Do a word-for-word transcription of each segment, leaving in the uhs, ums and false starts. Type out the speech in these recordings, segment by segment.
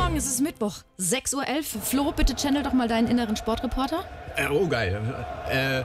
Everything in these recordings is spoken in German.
Morgen, es ist Mittwoch, sechs Uhr elf. Flo, bitte channel doch mal deinen inneren Sportreporter. Äh, oh, geil. Äh,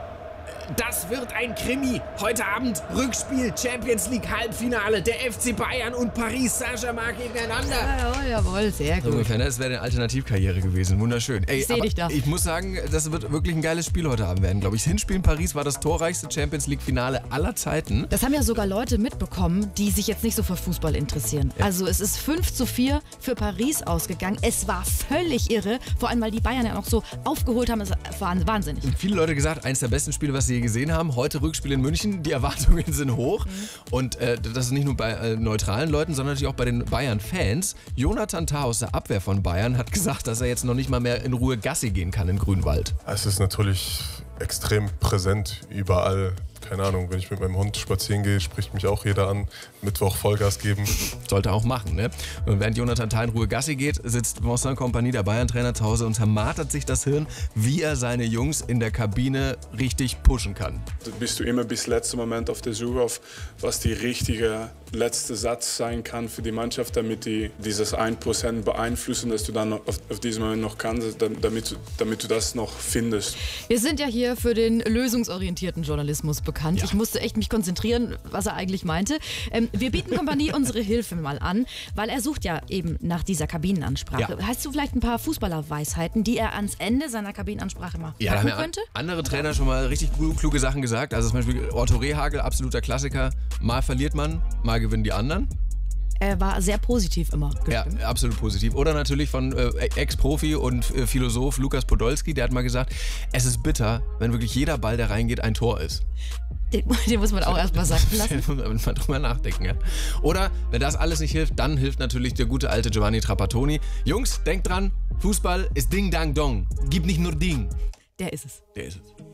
das wird ein Krimi. Heute Abend Rückspiel, Champions League Halbfinale. Der F C Bayern und Paris Saint-Germain gegeneinander. Jawohl, jawohl, sehr gut. So ungefähr, ne? Das wäre eine Alternativkarriere gewesen. Wunderschön. Ey, ich sehe dich da. Ich muss sagen, das wird wirklich ein geiles Spiel heute Abend werden, glaube ich. Das Hinspiel in Paris war das torreichste Champions League Finale aller Zeiten. Das haben ja sogar Leute mitbekommen, die sich jetzt nicht so für Fußball interessieren. Ja. Also es ist fünf zu vier für Paris ausgegangen. Es war völlig irre. Vor allem, weil die Bayern ja noch so aufgeholt haben. Es war wahnsinnig. Und viele Leute gesagt, eins der besten Spiele, was sie je gesehen haben. Heute Rückspiel in München. Die Erwartungen sind hoch. Mhm. Und äh, das ist nicht nur bei äh, neutralen Leuten, sondern natürlich auch bei den Bayern-Fans. Jonathan Tah aus der Abwehr von Bayern hat gesagt, dass er jetzt noch nicht mal mehr in Ruhe Gassi gehen kann in Grünwald. Es ist natürlich extrem präsent überall. Keine Ahnung, wenn ich mit meinem Hund spazieren gehe, spricht mich auch jeder an. Mittwoch Vollgas geben. Sollte auch machen, ne? Und während Jonathan Tah in Ruhe Gassi geht, sitzt Vincent Kompany, der Bayern-Trainer, zu Hause und zermartert sich das Hirn, wie er seine Jungs in der Kabine richtig pushen kann. Bist du immer bis letzten Moment auf der Suche auf, was die richtige letzte Satz sein kann für die Mannschaft, damit die dieses ein Prozent beeinflussen, dass du dann auf, auf diesem Moment noch kannst, damit, damit du das noch findest. Wir sind ja hier für den lösungsorientierten Journalismus bekannt. Ja. Ich musste echt mich konzentrieren, was er eigentlich meinte. Ähm, wir bieten Kompany unsere Hilfe mal an, weil er sucht ja eben nach dieser Kabinenansprache. Ja. Hast du vielleicht ein paar Fußballerweisheiten, die er ans Ende seiner Kabinenansprache mal ja, packen da haben könnte? Andere Trainer schon mal richtig kluge Sachen gesagt. Also zum Beispiel Otto Rehhagel, absoluter Klassiker. Mal verliert man, mal gewinnen die anderen. Er war sehr positiv immer gestimmt. Ja, absolut positiv. Oder natürlich von äh, Ex-Profi und äh, Philosoph Lukas Podolski, der hat mal gesagt, es ist bitter, wenn wirklich jeder Ball, der reingeht, ein Tor ist. Den, den muss man auch erstmal sagen lassen. Da muss man drüber nachdenken. Ja. Oder, wenn das alles nicht hilft, dann hilft natürlich der gute alte Giovanni Trapattoni. Jungs, denkt dran, Fußball ist Ding Dang Dong. Gib nicht nur Ding. Der ist es. Der ist es.